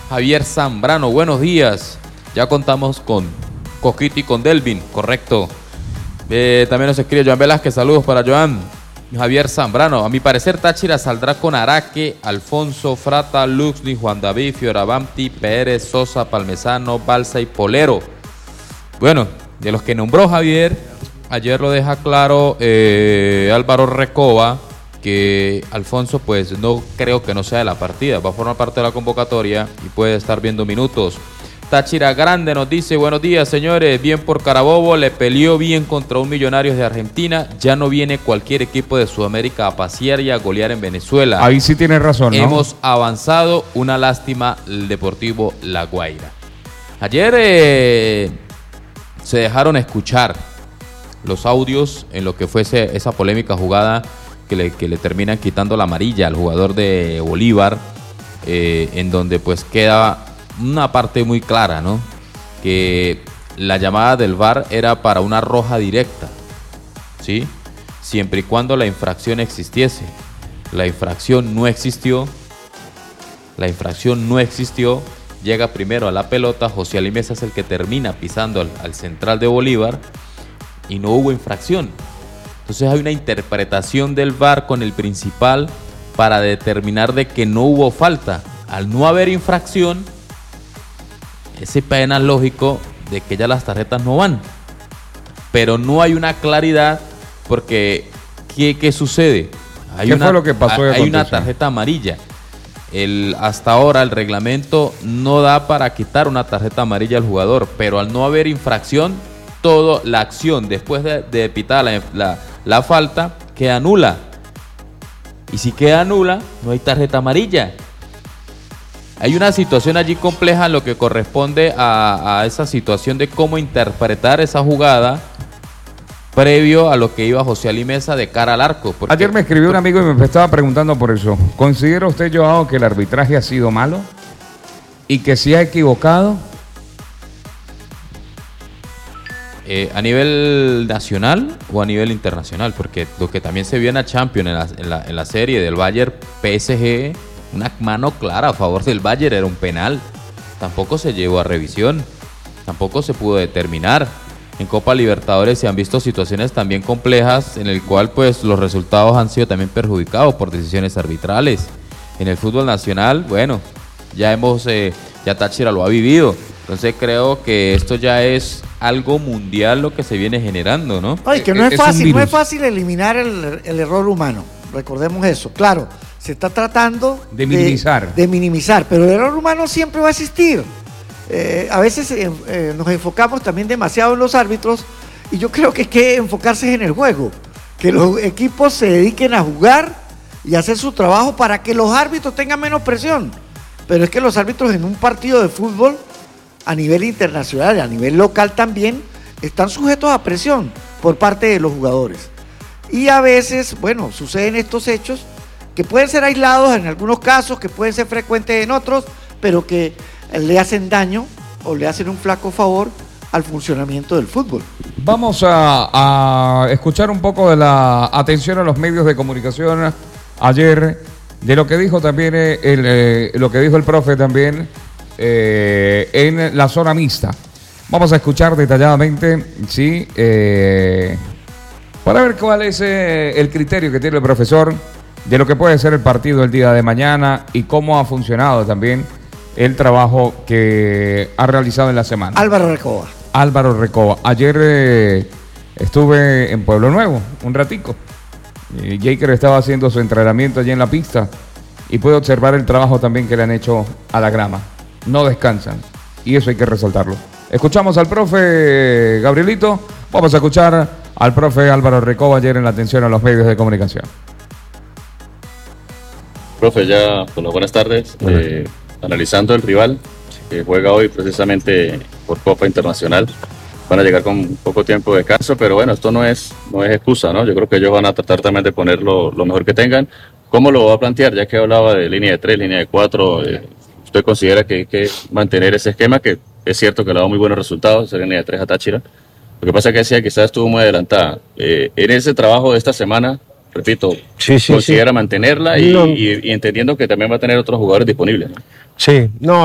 Javier Zambrano, buenos días. Ya contamos con Coquito y con Delvin, correcto. También nos escribe Joan Velázquez, saludos para Joan. Javier Zambrano, a mi parecer Táchira saldrá con Araque, Alfonso, Frata, Luxni, Juan David, Fioravanti, Pérez, Sosa, Palmesano, Balsa y Polero. Bueno, de los que nombró Javier, ayer lo deja claro Álvaro Recoba, que Alfonso pues no creo que no sea de la partida, va a formar parte de la convocatoria y puede estar viendo minutos. Táchira Grande nos dice, buenos días señores, bien por Carabobo, le peleó bien contra un Millonarios de Argentina, ya no viene cualquier equipo de Sudamérica a pasear y a golear en Venezuela. Ahí sí tiene razón, ¿no? Hemos avanzado, una lástima el Deportivo La Guaira. Ayer se dejaron escuchar los audios en lo que fuese esa polémica jugada que le terminan quitando la amarilla al jugador de Bolívar, en donde pues queda una parte muy clara, ¿no? Que la llamada del VAR era para una roja directa, ¿sí? Siempre y cuando la infracción existiese. La infracción no existió. Llega primero a la pelota, José Ali Mesa es el que termina pisando al central de Bolívar y no hubo infracción. Entonces hay una interpretación del VAR con el principal para determinar de que no hubo falta. Al no haber infracción, ese penal lógico de que ya las tarjetas no van. Pero no hay una claridad porque ¿qué sucede? ¿Qué fue lo que pasó? Hay una tarjeta amarilla. Hasta ahora el reglamento no da para quitar una tarjeta amarilla al jugador, pero al no haber infracción, toda la acción después de pitar la falta queda nula. Y si queda nula, no hay tarjeta amarilla. Hay una situación allí compleja en lo que corresponde a esa situación de cómo interpretar esa jugada previo a lo que iba José Ali Mesa de cara al arco. Ayer me escribió un amigo y me estaba preguntando por eso. ¿Considera usted, Joao, que el arbitraje ha sido malo y que se ha equivocado? ¿A nivel nacional o a nivel internacional? Porque lo que también se vio en la Champions, en la serie del Bayern PSG, una mano clara a favor del Bayern, era un penal. Tampoco se llevó a revisión, tampoco se pudo determinar. En Copa Libertadores se han visto situaciones también complejas en el cual pues los resultados han sido también perjudicados por decisiones arbitrales. En el fútbol nacional, bueno, ya Táchira lo ha vivido. Entonces creo que esto ya es algo mundial lo que se viene generando, ¿no? Ay, que no es fácil eliminar el error humano. Recordemos eso. Claro, se está tratando de minimizar. De minimizar, pero el error humano siempre va a existir. A veces nos enfocamos también demasiado en los árbitros y yo creo que hay que enfocarse en el juego. Que los equipos se dediquen a jugar y a hacer su trabajo para que los árbitros tengan menos presión. Pero es que los árbitros en un partido de fútbol a nivel internacional y a nivel local también están sujetos a presión por parte de los jugadores. Y a veces, bueno, suceden estos hechos que pueden ser aislados en algunos casos, que pueden ser frecuentes en otros, pero que le hacen daño o le hacen un flaco favor al funcionamiento del fútbol. Vamos a escuchar un poco de la atención a los medios de comunicación ayer, de lo que dijo también lo que dijo el profe también en la zona mixta. Vamos a escuchar detalladamente, sí, para ver cuál es el criterio que tiene el profesor de lo que puede ser el partido el día de mañana y cómo ha funcionado también el trabajo que ha realizado en la semana. Álvaro Recoba. Ayer estuve en Pueblo Nuevo un ratico. Jaker estaba haciendo su entrenamiento allí en la pista y pude observar el trabajo también que le han hecho a la grama. No descansan y eso hay que resaltarlo. Escuchamos al profe Gabrielito. Vamos a escuchar al profe Álvaro Recoba ayer en la atención a los medios de comunicación. Profe, ya, bueno, buenas tardes. Analizando el rival que juega hoy precisamente por Copa Internacional, van a llegar con poco tiempo de descanso, pero bueno, esto no es excusa, ¿no? Yo creo que ellos van a tratar también de poner lo mejor que tengan. ¿Cómo lo va a plantear? Ya que hablaba de línea de 3, línea de 4, ¿usted considera que hay que mantener ese esquema? Que es cierto que le ha dado muy buenos resultados, esa línea de 3 a Táchira. Lo que pasa es que decía que quizás estuvo muy adelantada. En ese trabajo de esta semana, repito, considera mantenerla y entendiendo que también va a tener otros jugadores disponibles, ¿no? Sí, no.